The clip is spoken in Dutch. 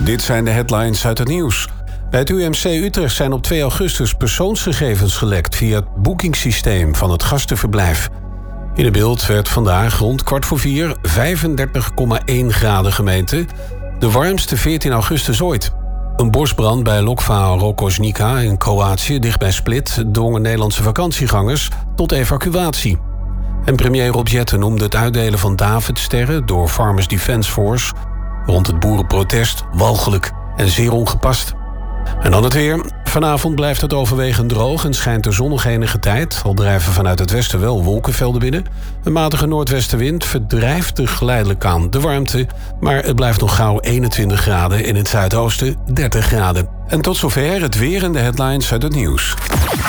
Dit zijn de headlines uit het nieuws. Bij het UMC Utrecht zijn op 2 augustus persoonsgegevens gelekt via het boekingssysteem van het gastenverblijf. In het beeld werd vandaag rond 3:15 35,1 graden gemeten. De warmste 14 augustus ooit. Een bosbrand bij Lokva Rokošnica in Kroatië, dicht bij Split, dwongen Nederlandse vakantiegangers tot evacuatie. En premier Rob Jetten noemde het uitdelen van Davidsterren door Farmers Defence Force rond het boerenprotest walgelijk en zeer ongepast. En dan het weer. Vanavond blijft het overwegend droog en schijnt de zon nog enige tijd. Al drijven vanuit het westen wel wolkenvelden binnen. Een matige noordwestenwind verdrijft er geleidelijk aan de warmte. Maar het blijft nog gauw 21 graden, in het zuidoosten 30 graden. En tot zover het weer en de headlines uit het nieuws.